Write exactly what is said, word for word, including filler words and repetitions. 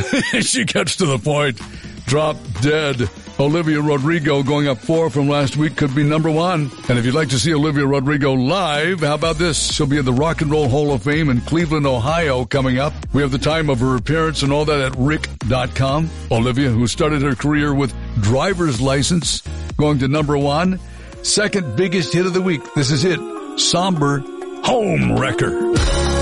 She gets to the point. Drop dead. Olivia Rodrigo going up four from last week could be number one. And if you'd like to see Olivia Rodrigo live, how about this? She'll be at the Rock and Roll Hall of Fame in Cleveland, Ohio coming up. We have the time of her appearance and all that at rick dot com. Olivia, who started her career with Driver's License, going to number one. Second biggest hit of the week. This is it. Somber Home Wrecker.